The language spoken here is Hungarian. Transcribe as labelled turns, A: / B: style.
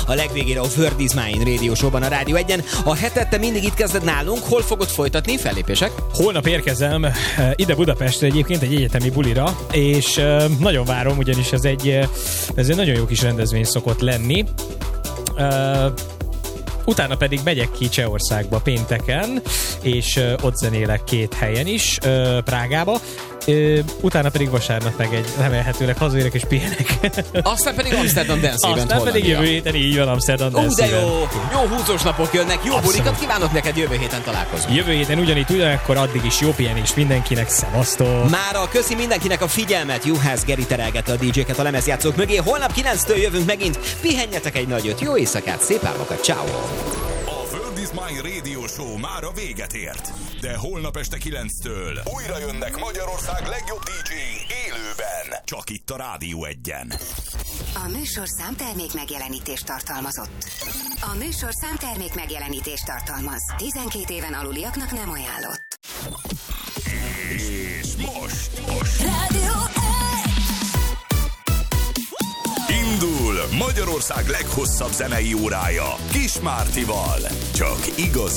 A: a legvégére a Word is Mine Radio Show-ban a Rádió 1-en. A hetet te mindig itt kezded nálunk, hol fogod folytatni fellépések?
B: Holnap érkezem ide Budapestre egyébként egy egyetemi bulira, és nagyon várom, ugyanis ez egy nagyon jó kis rendezvény szokott lenni. Utána pedig megyek ki Csehországba pénteken, és ott zenélek 2 helyen is, Prágába. Utána pedig vasárnap meg egy remélhetőleg hazérek és pihenek.
A: Aztán pedig Amsterdam Dance Event
B: Aztán pedig jövő héten így van Amsterdam Dance
A: Event.
B: De
A: jó húzós napok jönnek, jó bulikat kívánok neked, jövő héten találkozunk.
B: Jövő héten ugyanakkor addig is jó pihenés mindenkinek, szevasztok!
A: Mára köszi mindenkinek a figyelmet, Juhász Geri terelgette a DJ-ket a lemezjátszók mögé, holnap 9-től jövünk megint, pihenjetek egy nagyot, jó éjszakát, szép álmokat, ciao.
C: My Radio Show már a véget ért, de holnap este 9-től újra jönnek Magyarország legjobb DJ-i élőben, csak itt a Rádió 1-en.
D: A műsorszám termék megjelenítést tartalmazott. A műsorszám termék megjelenítést tartalmaz. 12 éven aluliaknak nem ajánlott.
C: És most
D: Rádió 1!
C: indul Magyarország leghosszabb zenei órája Kis Mártival. Csak igazi